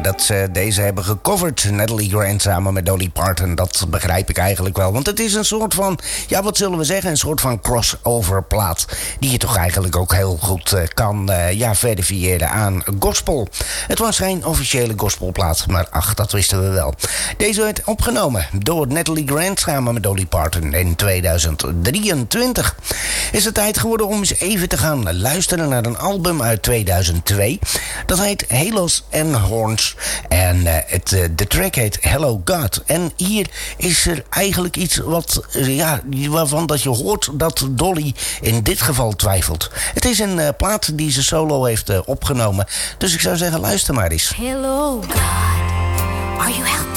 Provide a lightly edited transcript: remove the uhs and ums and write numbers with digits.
dat ze deze hebben gecoverd. Natalie Grant samen met Dolly Parton. Dat begrijp ik eigenlijk wel. Want het is een soort van, ja, wat zullen we zeggen? Een soort van crossover plaat. Die je toch eigenlijk ook heel goed kan verifiëren aan gospel. Het was geen officiële gospelplaat, maar ach, dat wisten we wel. Deze werd opgenomen door Natalie Grant samen met Dolly Parton in 2023. Is het tijd geworden om eens even te gaan luisteren naar een album uit 2002. Dat heet Halos and Horns. En de track heet Hello God. En hier is er eigenlijk iets waarvan dat je hoort dat Dolly in dit geval twijfelt. Het is een plaat die ze solo heeft opgenomen. Dus ik zou zeggen, luister maar eens. Hello God, are you out